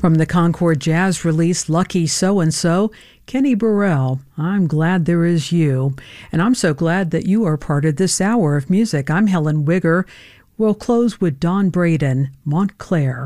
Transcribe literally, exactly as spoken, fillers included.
From the Concord Jazz release Lucky So and So, Kenny Burrell, I'm Glad There Is You. And I'm so glad that you are part of this hour of music. I'm Helen Wigger. We'll close with Don Braden, Montclair.